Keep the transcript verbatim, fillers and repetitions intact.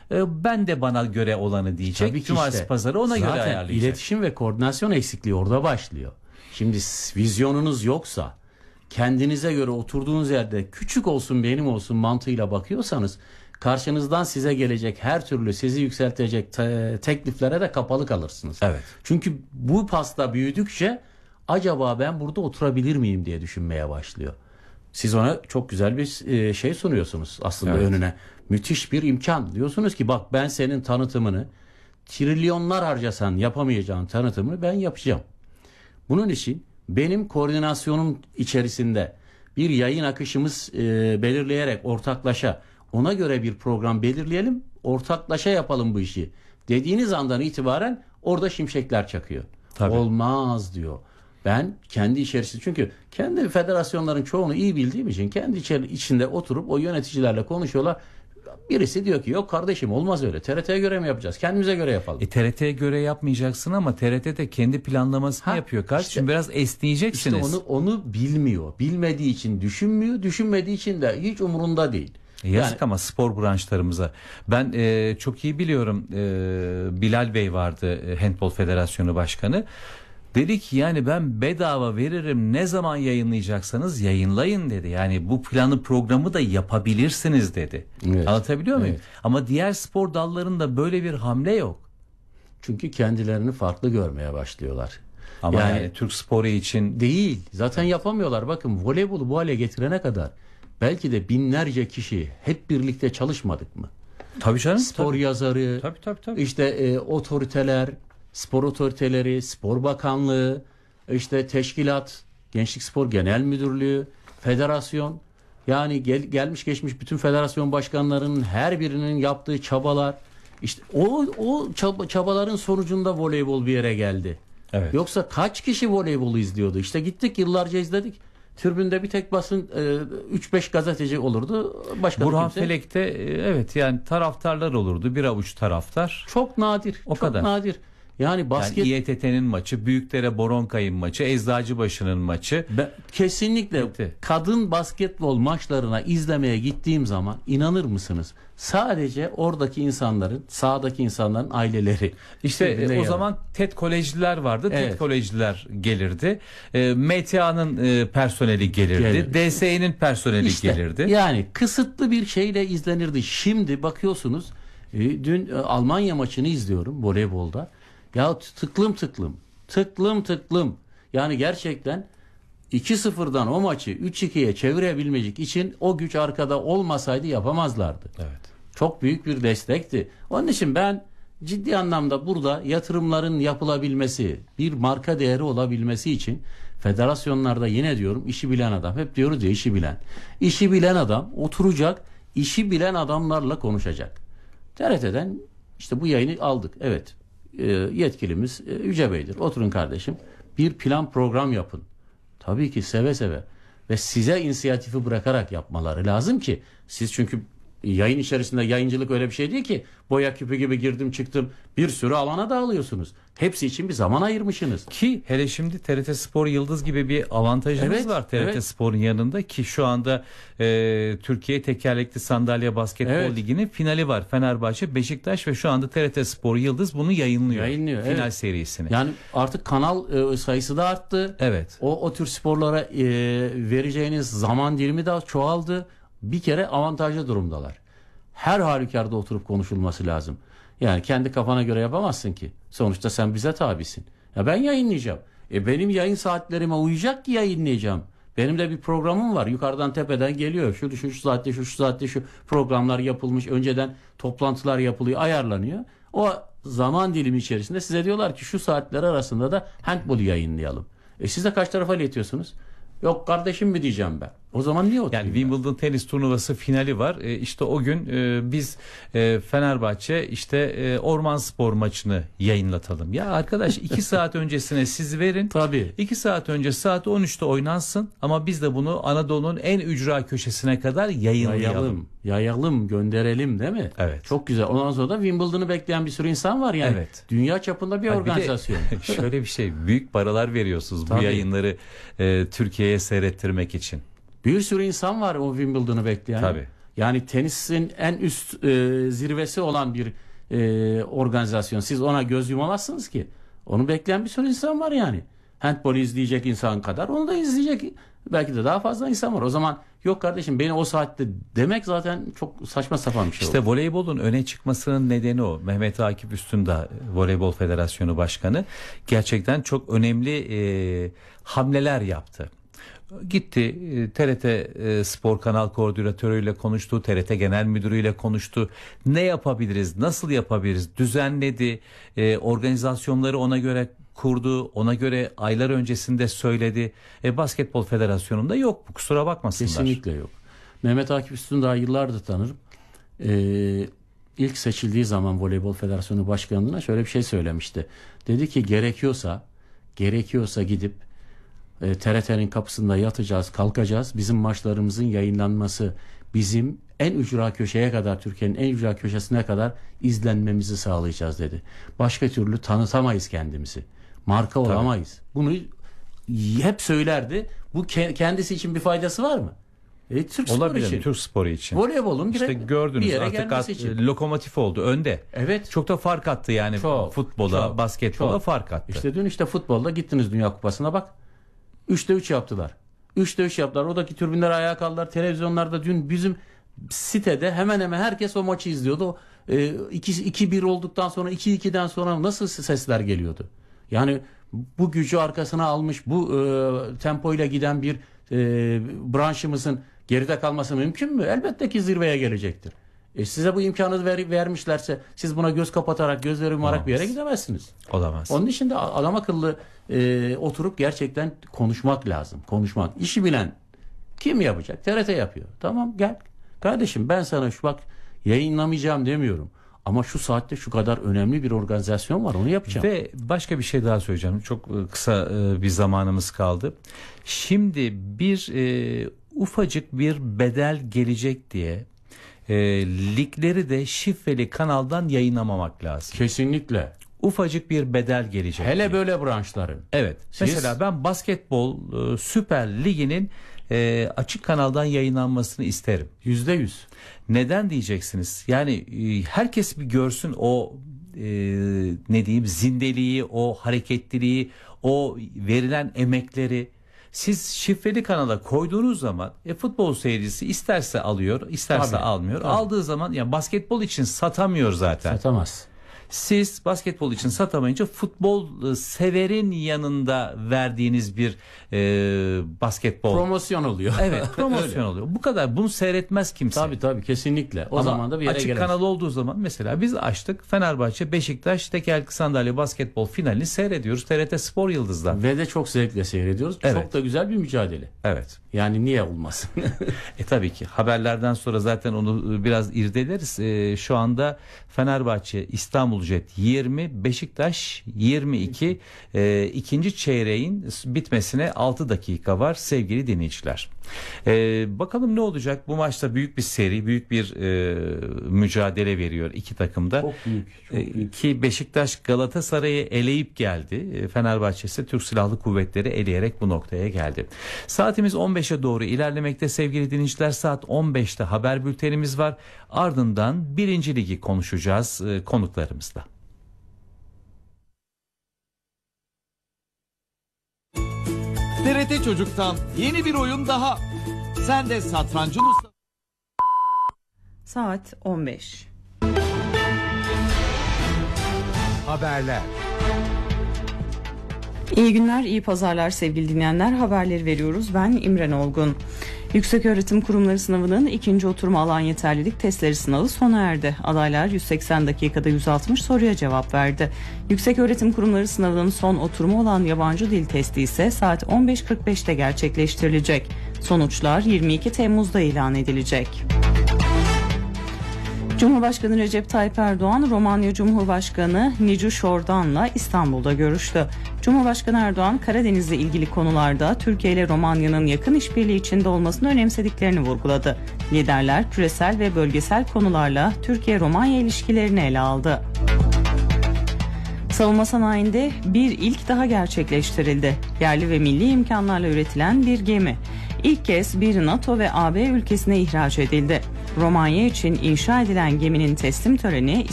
e, ben de bana göre olanı diyecek. Tabii ki Cumartesi işte, pazarı ona göre zaten ayarlayacak. iletişim ve koordinasyon eksikliği orada başlıyor. Şimdi vizyonunuz yoksa, kendinize göre oturduğunuz yerde küçük olsun benim olsun mantığıyla bakıyorsanız, karşınızdan size gelecek her türlü sizi yükseltecek te- tekliflere de kapalı kalırsınız. Evet. Çünkü bu pasta büyüdükçe acaba ben burada oturabilir miyim diye düşünmeye başlıyor. Siz ona çok güzel bir e, şey sunuyorsunuz aslında Evet. önüne. Müthiş bir imkan. Diyorsunuz ki bak, ben senin tanıtımını, trilyonlar harcasan yapamayacağın tanıtımını ben yapacağım. Bunun için benim koordinasyonum içerisinde bir yayın akışımız e, belirleyerek ortaklaşa ona göre bir program belirleyelim, ortaklaşa yapalım bu işi dediğiniz andan itibaren orada şimşekler çakıyor. Tabii. Olmaz diyor. Ben kendi içerisinde, çünkü kendi federasyonların çoğunu iyi bildiğim için kendi içeri, içinde oturup o yöneticilerle konuşuyorlar. Birisi diyor ki yok kardeşim, olmaz öyle. T R T'ye göre mi yapacağız? Kendimize göre yapalım. E, T R T'ye göre yapmayacaksın ama T R T de kendi planlamasını Ha, yapıyor. Kardeşim işte- biraz esneyeceksiniz. İşte onu onu bilmiyor. Bilmediği için düşünmüyor. Düşünmediği için de hiç umurunda değil. Yazık Yani- ama spor branşlarımıza. Ben e, çok iyi biliyorum, e, Bilal Bey vardı, e, Handbol Federasyonu Başkanı. Dedi ki yani ben bedava veririm, ne zaman yayınlayacaksanız yayınlayın dedi. Yani bu planı programı da yapabilirsiniz dedi. Evet. Anlatabiliyor muyum? Evet. Ama diğer spor dallarında böyle bir hamle yok. Çünkü kendilerini farklı görmeye başlıyorlar. Ama yani, Yani- Türk sporu için Değil. Zaten yapamıyorlar. Bakın, voleybolu bu hale getirene kadar belki de binlerce kişi hep birlikte çalışmadık mı? tabii canım. Spor tabii. yazarı, Tabii tabii tabii. işte e, otoriteler, spor otoriteleri, spor bakanlığı, işte teşkilat, Gençlik Spor Genel Müdürlüğü, federasyon, yani gel, gelmiş geçmiş bütün federasyon başkanlarının her birinin yaptığı çabalar, işte o o çaba- çabaların sonucunda voleybol bir yere geldi. Evet. Yoksa kaç kişi voleybolu izliyordu? İşte gittik, yıllarca izledik. Tribünde bir tek basın üç beş gazeteci olurdu. Başka da Burhan kimse. Felek'te e, evet yani taraftarlar olurdu. Bir avuç taraftar. Çok nadir. O çok kadar. nadir. Yani basket Yani İ E T T'nin maçı, Büyükdere Boronkay'ın maçı, Eczacıbaşı'nın maçı. Ben kesinlikle Bitti. kadın basketbol maçlarına izlemeye gittiğim zaman, inanır mısınız? Sadece oradaki insanların, sahadaki insanların aileleri. İşte birbirine e, o yarar. zaman TED kolejciler vardı. TED Evet. kolejciler gelirdi. E, M T A'nın e, personeli gelirdi. Gelirdi. D S E'nin personeli İşte, gelirdi. yani kısıtlı bir şeyle izlenirdi. Şimdi bakıyorsunuz, e, dün e, Almanya maçını izliyorum voleybolda. Ya tıklım tıklım, tıklım tıklım. Yani gerçekten iki sıfırdan o maçı üç ikiye çevirebilmek için o güç arkada olmasaydı yapamazlardı. Evet. Çok büyük bir destekti. Onun için ben ciddi anlamda burada yatırımların yapılabilmesi, bir marka değeri olabilmesi için federasyonlarda, yine diyorum, işi bilen adam, hep diyoruz ya işi bilen. İşi bilen adam oturacak, işi bilen adamlarla konuşacak. T R T'den işte bu yayını aldık. Evet. E, yetkilimiz e, Yüce Bey'dir. Oturun kardeşim. Bir plan program yapın. Tabii ki seve seve. Ve size inisiyatifi bırakarak yapmaları lazım ki siz, çünkü yayın içerisinde yayıncılık öyle bir şey değil ki boya küpü gibi girdim çıktım, bir sürü alana dağılıyorsunuz. Hepsi için bir zaman ayırmışsınız. Ki hele şimdi T R T Spor Yıldız gibi bir avantajımız Evet, var T R T evet. Spor'un yanında, ki şu anda e, Türkiye Tekerlekli Sandalye Basketbol Evet. Ligi'nin finali var. Fenerbahçe, Beşiktaş ve şu anda T R T Spor Yıldız bunu yayınlıyor. Yayınlıyor, Final evet. serisini. Yani artık kanal e, sayısı da arttı. Evet. O, o tür sporlara e, vereceğiniz zaman dilimi de çoğaldı. Bir kere avantajlı durumdalar. Her halükarda oturup konuşulması lazım. Yani kendi kafana göre yapamazsın ki. Sonuçta sen bize tabisin. Ya ben yayınlayacağım. E benim yayın saatlerime uyacak ki yayınlayacağım. Benim de bir programım var. Yukarıdan tepeden geliyor. Şu şu, şu saatte şu şu saatte şu programlar yapılmış. Önceden toplantılar yapılıyor, ayarlanıyor. O zaman dilimi içerisinde size diyorlar ki şu saatler arasında da handball yayınlayalım. E siz de kaç tarafa iletiyorsunuz? Yok kardeşim mi diyeceğim ben. O zaman niye oturayım? Yani Wimbledon tenis turnuvası finali var. E, işte o gün e, biz e, Fenerbahçe işte e, Orman Spor maçını yayınlatalım. Ya arkadaş iki saat öncesine siz verin. Tabii. iki saat önce saat on üçte oynansın ama biz de bunu Anadolu'nun en ücra köşesine kadar yayınlayalım. Yayalım, yayalım, gönderelim, değil mi? Evet. Çok güzel. Ondan sonra da Wimbledon'u bekleyen bir sürü insan var yani. Evet. Dünya çapında bir Hayır, bir de organizasyon. şöyle bir şey, büyük paralar veriyorsunuz bu Tabii. yayınları e, Türkiye'ye seyrettirmek için. Bir sürü insan var o Wimbledon'u bekleyen. Tabii. Yani tenisin en üst e, zirvesi olan bir e, organizasyon. Siz ona göz yumamazsınız ki. Onu bekleyen bir sürü insan var yani. Handball izleyecek insan kadar onu da izleyecek belki de daha fazla insan var. O zaman yok kardeşim beni o saatte demek zaten çok saçma sapan bir şey İşte olur. voleybolun öne çıkmasının nedeni o. Mehmet Akif Üstündağ Voleybol Federasyonu Başkanı gerçekten çok önemli e, hamleler yaptı. Gitti e, T R T e, Spor Kanal Koordinatörüyle konuştu, T R T Genel Müdürüyle konuştu. Ne yapabiliriz, nasıl yapabiliriz? Düzenledi, e, organizasyonları ona göre kurdu, ona göre aylar öncesinde söyledi. E, Basketbol Federasyonu'nda yok bu, kusura bakmasınlar. Kesinlikle yok. Mehmet Akif Üstündağ'ı yıllardır tanırım. Ee, ilk seçildiği zaman Voleybol Federasyonu Başkanlığı'na şöyle bir şey söylemişti. Dedi ki gerekiyorsa, gerekiyorsa gidip e, T R T'nin kapısında yatacağız, kalkacağız. Bizim maçlarımızın yayınlanması, bizim en ücra köşeye kadar, Türkiye'nin en ücra köşesine kadar izlenmemizi sağlayacağız dedi. Başka türlü tanıtamayız kendimizi. Marka olamayız. Bunu hep söylerdi. Bu ke- kendisi için bir faydası var mı? E, Türk sporu Olabilir için. Türk sporu için. Voleybolun İşte direkt bir gördünüz yere artık gelmesi at, için. lokomotif oldu önde. Evet. Çok da fark attı yani Çok, futbola, çok, basketbola çok. fark attı. İşte dün işte futbolda gittiniz Dünya Kupası'na bak. üçte üç yaptılar. üçte üç yaptılar. Oradaki tribünler ayağa kaldılar. Televizyonlarda dün bizim sitede hemen hemen herkes o maçı izliyordu. E, iki bir olduktan sonra iki ikiden sonra nasıl sesler geliyordu? Yani bu gücü arkasına almış, bu e, tempoyla giden bir e, branşımızın geride kalması mümkün mü? Elbette ki zirveye gelecektir. E, size bu imkanı ver, vermişlerse siz buna göz kapatarak, gözleri yumarak bir yere gidemezsiniz. Olamaz. Onun için de adam akıllı e, oturup gerçekten konuşmak lazım. Konuşmak. İşi bilen kim yapacak? T R T yapıyor. Tamam gel. Kardeşim ben sana şu bak yayınlamayacağım demiyorum. Ama şu saatte şu kadar önemli bir organizasyon var, onu yapacağım. Ve başka bir şey daha söyleyeceğim. Çok e, kısa e, bir zamanımız kaldı. Şimdi bir e, ufacık bir bedel gelecek diye e, ligleri de şifreli kanaldan yayınlamamak lazım. Kesinlikle. Ufacık bir bedel gelecek. Hele diye. böyle branşların. Evet. Siz- Mesela ben basketbol e, Süper Ligi'nin e, açık kanaldan yayınlanmasını isterim. Yüzde yüz. Neden diyeceksiniz? Yani e, herkes bir görsün o e, ne diyeyim zindeliği, o hareketliliği, o verilen emekleri. Siz şifreli kanala koyduğunuz zaman e, futbol seyircisi isterse alıyor, isterse Tabii, almıyor. tabii. Aldığı zaman ya basketbol için satamıyor zaten. Satamaz. Siz basketbol için satamayınca futbol e, severin yanında verdiğiniz bir e, basketbol. Promosyon oluyor. Evet, promosyon oluyor. Bu kadar. Bunu seyretmez kimse. Tabii tabii kesinlikle. O Ama zaman da bir yere açık gelir. kanal olduğu zaman mesela biz açtık Fenerbahçe Beşiktaş tekerlekli sandalye basketbol finalini seyrediyoruz T R T Spor Yıldız'da. Ve de çok zevkle seyrediyoruz. Evet. Çok da güzel bir mücadele. Evet. Yani niye olmasın? E tabii ki haberlerden sonra zaten onu biraz irdeleriz. E, şu anda Fenerbahçe İstanbul Jet yirmi, Beşiktaş yirmi iki. E, ikinci çeyreğin bitmesine altı dakika var sevgili dinleyiciler. E, bakalım ne olacak? Bu maçta büyük bir seri, büyük bir e, mücadele veriyor iki takımda. Çok büyük. Çok E, büyük. Ki Beşiktaş Galatasaray'ı eleyip geldi. E, Fenerbahçe ise Türk Silahlı Kuvvetleri eleyerek bu noktaya geldi. Saatimiz on beşe doğru ilerlemekte sevgili dinleyiciler. Saat on beşte haber bültenimiz var. Ardından birinci ligi konuşacağız e, konuklarımızla. T R T Çocuk'tan yeni bir oyun daha. Sen de satrancın usta... Saat on beş. Haberler. İyi günler, iyi pazarlar sevgili dinleyenler. Haberleri veriyoruz. Ben İmren Olgun. Yükseköğretim Kurumları sınavının ikinci oturma alan yeterlilik testleri sınavı sona erdi. Adaylar yüz seksen dakikada yüz altmış soruya cevap verdi. Yükseköğretim Kurumları sınavının son oturumu olan yabancı dil testi ise saat on beş kırk beşte gerçekleştirilecek. Sonuçlar yirmi iki Temmuz'da ilan edilecek. Cumhurbaşkanı Recep Tayyip Erdoğan, Romanya Cumhurbaşkanı Nicu Şordan'la İstanbul'da görüştü. Cumhurbaşkanı Erdoğan, Karadeniz'le ilgili konularda Türkiye ile Romanya'nın yakın işbirliği içinde olmasını önemsediklerini vurguladı. Liderler küresel ve bölgesel konularla Türkiye-Romanya ilişkilerini ele aldı. Savunma sanayinde bir ilk daha gerçekleştirildi. Yerli ve milli imkanlarla üretilen bir gemi. İlk kez bir NATO ve A B ülkesine ihraç edildi. Romanya için inşa edilen geminin teslim töreni